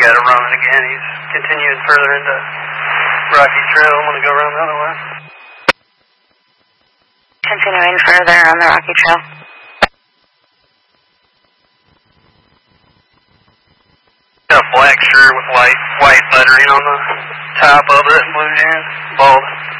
got it running again. He's continuing further into Rocky Trail. I'm going to go around the other way. Continuing further on the Rocky Trail. Got a black shirt with white lettering on the top of it, blue jeans, bald.